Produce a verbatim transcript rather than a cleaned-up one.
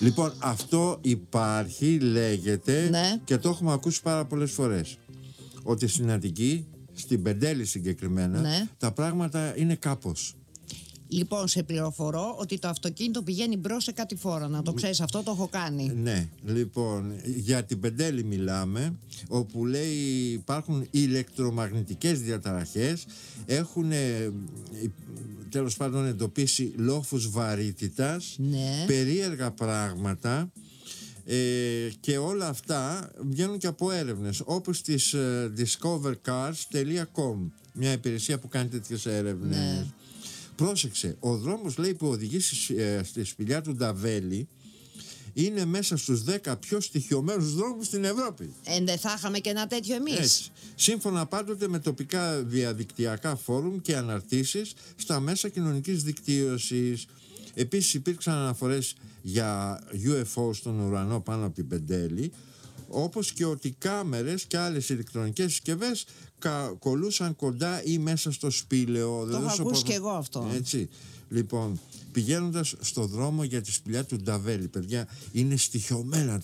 Λοιπόν, αυτό υπάρχει, λέγεται, Ναι. και το έχουμε ακούσει πάρα πολλές φορές, ότι στην Αττική, στην Πεντέλη συγκεκριμένα, Ναι. τα πράγματα είναι κάπως. Λοιπόν, σε πληροφορώ ότι το αυτοκίνητο πηγαίνει μπρος σε κάτι φόρα. Να το ξέρεις, αυτό το έχω κάνει. Ναι, λοιπόν, για την Πεντέλη μιλάμε, όπου λέει υπάρχουν ηλεκτρομαγνητικές διαταραχές, έχουν ε, τέλος πάντων εντοπίσει λόφους βαρύτητας, Ναι. περίεργα πράγματα, ε, και όλα αυτά βγαίνουν και από έρευνες όπως της ε, discover cars τελεία com, μια υπηρεσία που κάνει τέτοιες έρευνες. Ναι. Πρόσεξε, ο δρόμος, λέει, που οδηγεί στη, ε, στη σπηλιά του Νταβέλη είναι μέσα στους δέκα πιο στοιχειωμένους δρόμους στην Ευρώπη. Ε, δεν θα είχαμε και ένα τέτοιο εμείς. Έτσι. Σύμφωνα πάντοτε με τοπικά διαδικτυακά φόρουμ και αναρτήσεις στα μέσα κοινωνικής δικτύωσης. Επίσης υπήρξαν αναφορές για γιου εφ ο στον ουρανό πάνω από την Πεντέλη, όπως και ότι κάμερες και άλλες ηλεκτρονικές συσκευές κα, κολούσαν κοντά ή μέσα στο σπήλαιο. Το έχω ακούσει και εγώ αυτό. Έτσι. Λοιπόν, πηγαίνοντας στο δρόμο για τη σπηλιά του Νταβέλη, παιδιά, είναι στοιχειωμένα